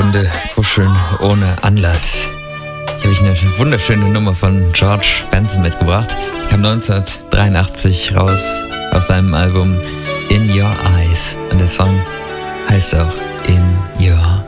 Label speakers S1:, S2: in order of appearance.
S1: Runde kuscheln ohne Anlass. Ich habe eine wunderschöne Nummer von George Benson mitgebracht. Die kam 1983 raus auf seinem Album In Your Eyes. Und der Song heißt auch In Your